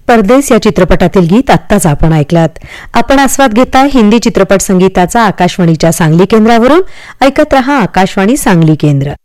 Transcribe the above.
परदेस या चित्रपटातील गीत आत्ताच आपण ऐकलात. आपण आस्वाद घेताय हिंदी चित्रपट संगीताचा आकाशवाणीच्या सांगली केंद्रावरून. ऐकत रहा आकाशवाणी सांगली केंद्र.